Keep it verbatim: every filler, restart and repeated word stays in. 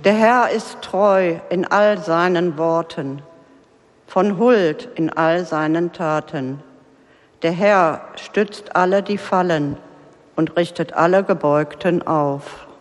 Der Herr ist treu in all seinen Worten, von Huld in all seinen Taten. Der Herr stützt alle, die fallen, und richtet alle Gebeugten auf.